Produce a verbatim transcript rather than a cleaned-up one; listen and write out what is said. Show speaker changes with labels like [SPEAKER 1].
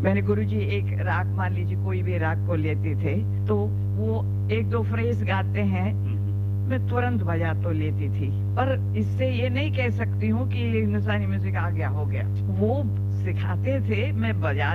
[SPEAKER 1] मैंने गुरुजी एक राग मान लीजिए कोई भी राग को लेते थे तो वो एक दो फ्रेज गाते हैं मैं तुरंत बजा तो लेती थी पर इससे ये नहीं कह सकती हूँ कि हिंदुस्तानी म्यूजिक आ गया हो गया वो सिखाते थे मैं बजा